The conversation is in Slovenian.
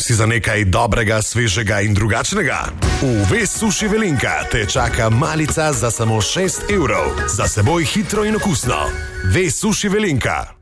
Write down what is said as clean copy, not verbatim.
Si za nekaj dobrega, svežega in drugačnega? V Ves Suši Velenka te čaka malica za samo 6 evrov. Za seboj hitro in okusno. Ves Suši Velenka.